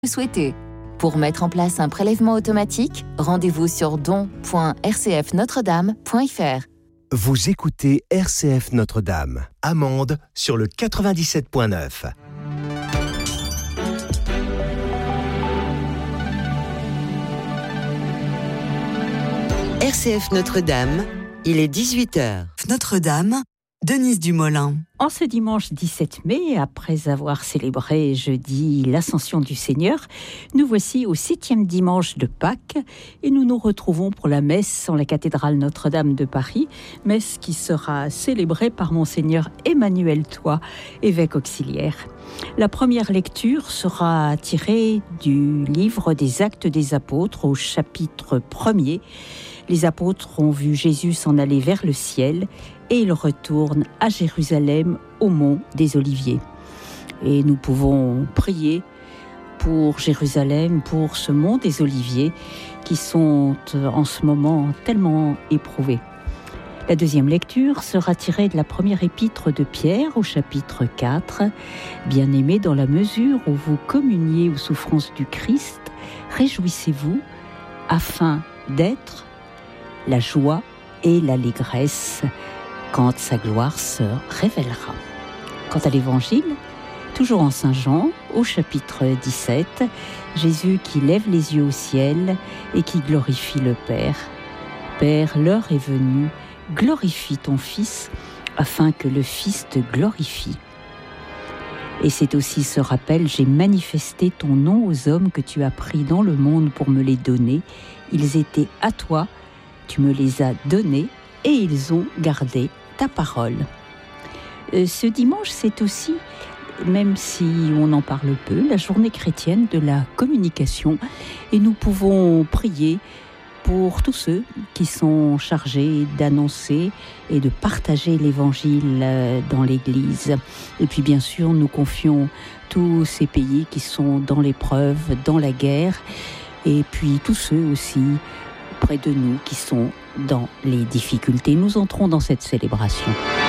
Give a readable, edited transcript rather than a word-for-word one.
vous souhaitez. Pour mettre en place un prélèvement automatique, rendez-vous sur don.rcfnotredame.fr. Vous écoutez RCF Notre-Dame. Amande sur le 97.9. RCF Notre-Dame, il est 18h. Notre-Dame, Denise Dumoulin. En ce dimanche 17 mai, après avoir célébré jeudi l'Ascension du Seigneur, nous voici au 7e dimanche de Pâques et nous nous retrouvons pour la messe en la cathédrale Notre-Dame de Paris, messe qui sera célébrée par Monseigneur Emmanuel Toit, évêque auxiliaire. La première lecture sera tirée du livre des Actes des Apôtres au chapitre 1er. Les apôtres ont vu Jésus s'en aller vers le ciel et ils retournent à Jérusalem au mont des Oliviers. Et nous pouvons prier pour Jérusalem, pour ce mont des Oliviers qui sont en ce moment tellement éprouvés. La deuxième lecture sera tirée de la première épître de Pierre au chapitre 4. Bien-aimés, dans la mesure où vous communiez aux souffrances du Christ, réjouissez-vous afin d'être la joie et l'allégresse quand sa gloire se révélera. Quant à l'évangile, toujours en Saint Jean, au chapitre 17, Jésus qui lève les yeux au ciel et qui glorifie le Père. Père, l'heure est venue, glorifie ton Fils, afin que le Fils te glorifie. Et c'est aussi ce rappel, j'ai manifesté ton nom aux hommes que tu as pris dans le monde pour me les donner. Ils étaient à toi, tu me les as donnés et ils ont gardé ta parole. Ce dimanche, c'est aussi, même si on en parle peu, la journée chrétienne de la communication. Et nous pouvons prier pour tous ceux qui sont chargés d'annoncer et de partager l'évangile dans l'Église. Et puis bien sûr, nous confions tous ces pays qui sont dans l'épreuve, dans la guerre, et puis tous ceux aussi près de nous qui sont dans les difficultés. Nous entrons dans cette célébration.